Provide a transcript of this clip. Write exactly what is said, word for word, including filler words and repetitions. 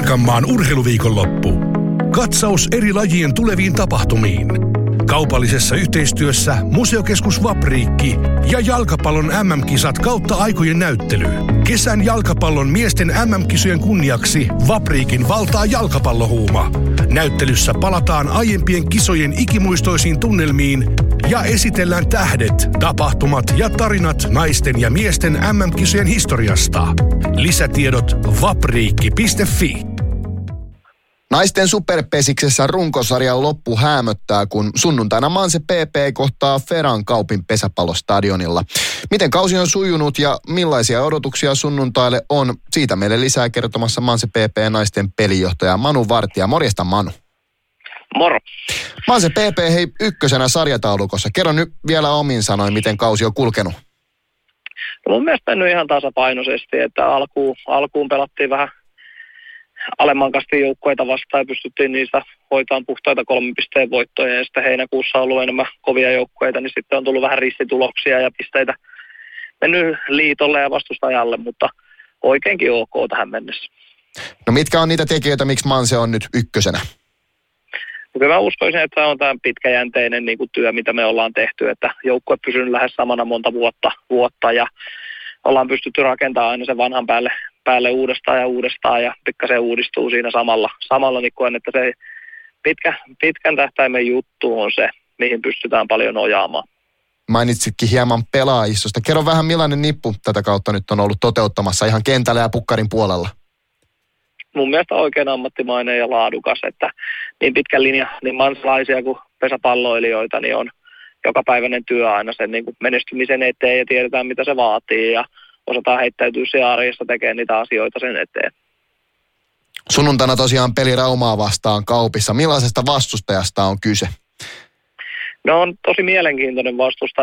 Pirkanmaan urheiluviikonloppu. Katsaus eri lajien tuleviin tapahtumiin. Kaupallisessa yhteistyössä Museokeskus Vapriikki ja jalkapallon M M-kisat kautta aikojen näyttely. Kesän jalkapallon miesten M M-kisojen kunniaksi Vapriikin valtaa jalkapallohuuma. Näyttelyssä palataan aiempien kisojen ikimuistoisiin tunnelmiin ja esitellään tähdet, tapahtumat ja tarinat naisten ja miesten M M-kisojen historiasta. Lisätiedot vapriikki piste fi. Naisten superpesiksessä runkosarjan loppu häämöttää, kun sunnuntaina Manse P P kohtaa Feran Kaupin pesäpallostadionilla. Miten kausi on sujunut ja millaisia odotuksia sunnuntaille on? Siitä meille lisää kertomassa Manse P P naisten pelijohtaja Manu Vartija. Morjesta Manu. Moro. Manse P P hei ykkösenä sarjataulukossa. Kerro nyt vielä omin sanoin, miten kausi on kulkenut. No mun mielestä mennyt ihan tasapainoisesti, että alkuun, alkuun pelattiin vähän alemman kastin joukkueita vastaan ja pystyttiin niistä hoitamaan puhtaita kolmen pisteen voittoja. Ja sitten heinäkuussa on ollut enemmän kovia joukkueita, niin sitten on tullut vähän ristituloksia ja pisteitä mennyt liitolle ja vastustajalle, mutta oikeinkin ok tähän mennessä. No mitkä on niitä tekijöitä, miksi Manse on nyt ykkösenä? No kyllä mä uskoisin, että on tämä pitkäjänteinen niin kuin työ, mitä me ollaan tehty, että joukkue pysynyt lähes samana monta vuotta, vuotta ja ollaan pystytty rakentamaan aina sen vanhan päälle, päälle uudestaan ja uudestaan ja pikkasen uudistuu siinä samalla, samalla niin kuin, että se pitkä, pitkän tähtäimen juttu on se, mihin pystytään paljon nojaamaan. Mainitsitkin hieman pelaajistosta. Kerro vähän, millainen nippu tätä kautta nyt on ollut toteuttamassa ihan kentällä ja pukkarin puolella? Mun mielestä oikein ammattimainen ja laadukas, että niin pitkä linja, niin mansalaisia kuin pesäpalloilijoita, niin on jokapäiväinen työ aina sen niin kuin menestymisen eteen ja tiedetään, mitä se vaatii ja osataan heittäytyä siellä arjessa tekemään niitä asioita sen eteen. Sunnuntaina tosiaan peli Raumaa vastaan Kaupissa. Millaisesta vastustajasta on kyse? No on tosi mielenkiintoinen vastustaja.